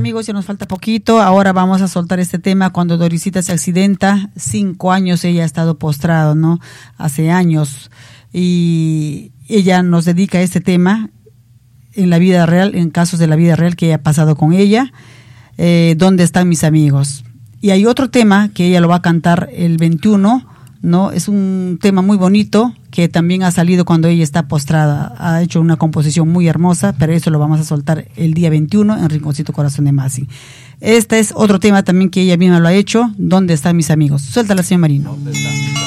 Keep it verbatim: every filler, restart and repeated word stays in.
amigos, ya nos falta poquito. Ahora vamos a soltar este tema. Cuando Dorisita se accidenta, cinco años ella ha estado postrado, ¿no? Hace años. Y ella nos dedica a este tema en la vida real, en casos de la vida real que ha pasado con ella. Eh, ¿Dónde están mis amigos? Y hay otro tema que ella lo va a cantar el veintiuno, ¿no? Es un tema muy bonito que también ha salido cuando ella está postrada. Ha hecho una composición muy hermosa, pero eso lo vamos a soltar el día veintiuno en Rinconcito Corazón de Masi. Este es otro tema también que ella misma lo ha hecho. ¿Dónde están mis amigos? Suéltala, señor Marino. ¿Dónde están mis amigos?